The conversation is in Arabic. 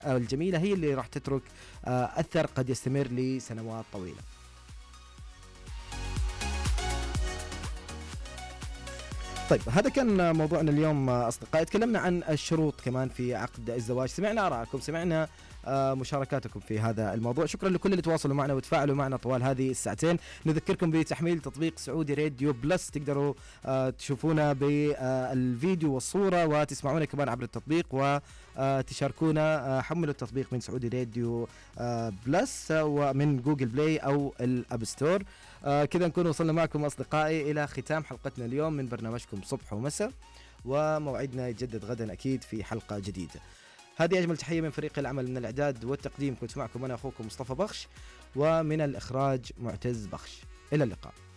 الجميلة هي اللي راح تترك أثر قد يستمر لسنوات طويلة. طيب هذا كان موضوعنا اليوم أصدقائي. تكلمنا عن الشروط كمان في عقد الزواج، سمعنا آراءكم، سمعنا مشاركاتكم في هذا الموضوع. شكرا لكل اللي تواصلوا معنا وتفاعلوا معنا طوال هذه الساعتين. نذكركم بتحميل تطبيق سعودي راديو بلس، تقدروا تشوفونا بالفيديو والصورة وتسمعونا كمان عبر التطبيق وتشاركونا. حملوا التطبيق من سعودي راديو بلس ومن جوجل بلاي أو الأب ستور. كذا نكون وصلنا معكم أصدقائي إلى ختام حلقتنا اليوم من برنامجكم صبح ومساء، وموعدنا يتجدد غدا أكيد في حلقة جديدة. هذه أجمل تحية من فريق العمل، من الإعداد والتقديم كنت معكم أنا أخوكم مصطفى بخش، ومن الإخراج معتز بخش. إلى اللقاء.